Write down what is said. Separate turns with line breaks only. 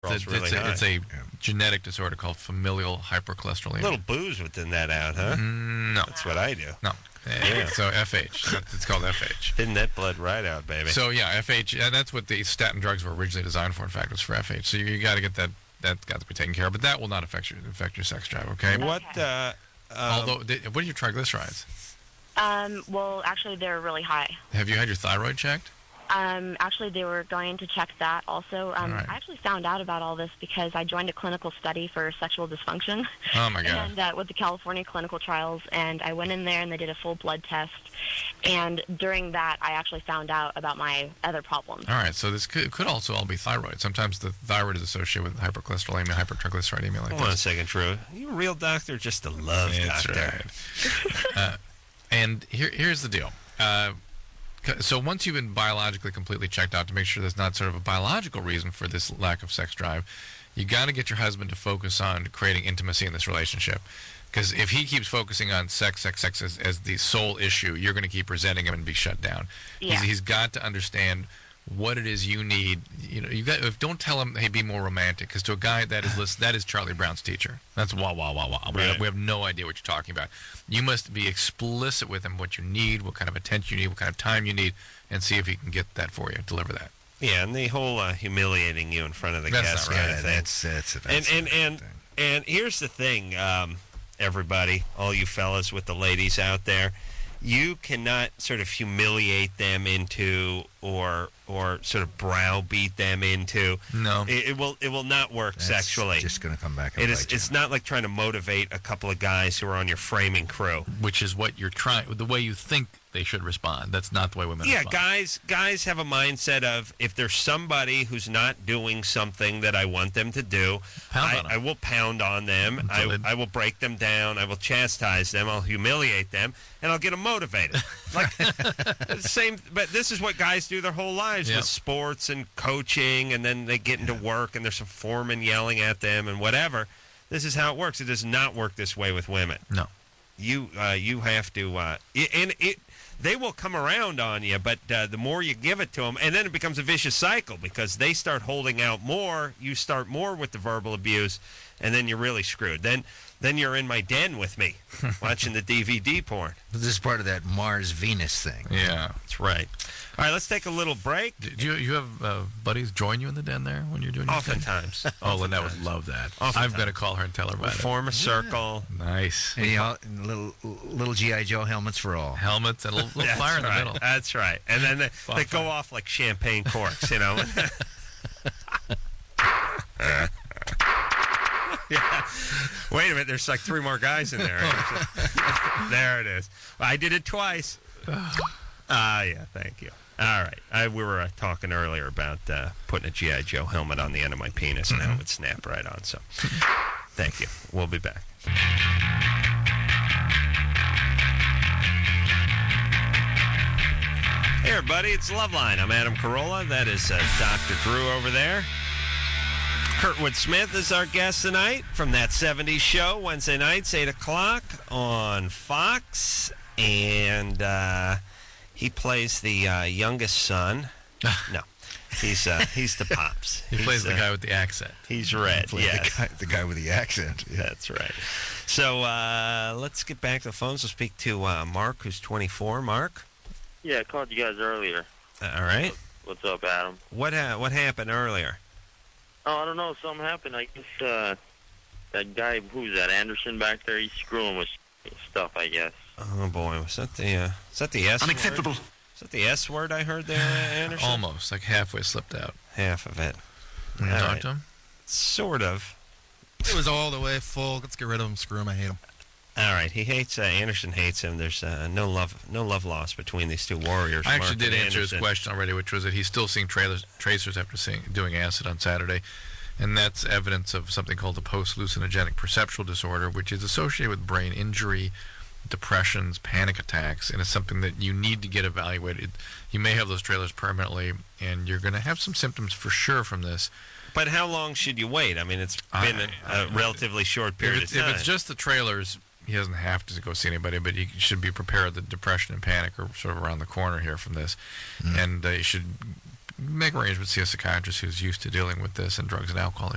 cholesterol's really high.
It's a genetic disorder called familial hypercholesterolemia.
A little booze would thin that out, huh?
No.
That's what I do.
No. So FH. It's called FH.
Thin that blood right out, baby.
So, yeah, FH, and that's what the statin drugs were originally designed for, in fact, was for FH. So you got to get that. That's got to be taken care of. But that will not affect your sex drive, okay?
What,
Although, what are your triglycerides?
Well, actually, they're really high.
Have you had your thyroid checked?
Actually, they were going to check that also.
Right.
I actually found out about all this because I joined a clinical study for sexual dysfunction.
Oh, my God.
And with the California clinical trials, and I went in there and they did a full blood test. And during that, I actually found out about my other problems.
All right, so this could also all be thyroid. Sometimes the thyroid is associated with hypercholesterolemia, hypertriglyceridemia like
Hold on a second, Drew. You a real doctor or just a love doctor?
Right. And here's the deal. So once you've been biologically completely checked out to make sure there's not sort of a biological reason for this lack of sex drive, you got to get your husband to focus on creating intimacy in this relationship. Because if he keeps focusing on sex as the sole issue, you're going to keep resenting him and be shut down.
Yeah.
He's got to understand what it is you need. You know, don't tell him, hey, be more romantic. Because to a guy that is Charlie Brown's teacher. That's wah wah wah wah.
Right.
We have no idea what you're talking about. You must be explicit with him what you need, what kind of attention you need, what kind of time you need, and see if he can get that for you. Deliver that.
Yeah, and the whole humiliating you in front of the guests kind of thing. And here's the thing, everybody, all you fellas with the ladies out there, you cannot sort of humiliate them into or sort of browbeat them into.
No,
it will not work sexually.
It's just going to come back. And bite you.
It's not like trying to motivate a couple of guys who are on your framing crew,
which is what you're trying. The way you think they should respond. That's not the way women respond.
Guys have a mindset of, if there's somebody who's not doing something that I want them to do, I will pound on them. I will break them down. I will chastise them. I'll humiliate them, and I'll get them motivated. Like same, but this is what guys do their whole lives with sports and coaching, and then they get into work, and there's some foreman yelling at them and whatever. This is how it works. It does not work this way with women.
No,
you have to, they will come around on you, but the more you give it to them, and then it becomes a vicious cycle because they start holding out more. You start more with the verbal abuse, and then you're really screwed. Then you're in my den with me, watching the DVD porn.
This is part of that Mars-Venus thing.
Yeah,
that's right. All right, let's take a little break.
Do you have buddies join you in the den there when you're doing your
Oftentimes.
Oh, Lynette would love that. I've got to call her and tell her about it.
Form a circle.
Nice.
And little G.I. Joe helmets for all.
Helmets and a little fire in the middle.
That's right. And then they go off like champagne corks, you know. Yeah. Wait a minute, there's like 3 more guys in there. There it is. I did it twice. Yeah, thank you. All right. We were talking earlier about putting a G.I. Joe helmet on the end of my penis, and it would snap right on. So thank you. We'll be back. Hey, everybody, it's Loveline. I'm Adam Carolla. That is Dr. Drew over there. Kurtwood Smith is our guest tonight from That 70s Show, Wednesday nights, 8 o'clock on Fox. And he plays the youngest son. No, he's the Pops.
He plays the guy with the accent.
He's red, yeah.
The guy with the accent. Yeah.
That's right. So let's get back to the phones. We'll speak to Mark, who's 24. Mark?
Yeah, I called you guys earlier.
All right.
What's up, Adam?
What happened earlier?
Oh, I don't know. Something happened. I guess that guy, who's that, Anderson back there, he's screwing with stuff, I guess.
Oh, boy. Was that the S
Unacceptable.
word? Is that the S word I heard there, Anderson?
Almost. Like halfway slipped out.
Half of it.
You talk to him?
Sort of.
It was all the way full. Let's get rid of him. Screw him. I hate him.
All right. He hates, Anderson hates him. There's no love lost between these two warriors.
I actually
Mark
did
and
answer his
Anderson.
question already, which was that he's still seeing tracers after doing acid on Saturday. And that's evidence of something called a post-hallucinogenic perceptual disorder, which is associated with brain injury, depressions, panic attacks, and it's something that you need to get evaluated. You may have those trailers permanently, and you're going to have some symptoms for sure from this.
But how long should you wait? I mean, it's been a relatively short period of time.
If it's just the trailers, he doesn't have to go see anybody, but he should be prepared that depression and panic are sort of around the corner here from this. And you should make arrangements to see a psychiatrist who's used to dealing with this and drugs and alcohol issues.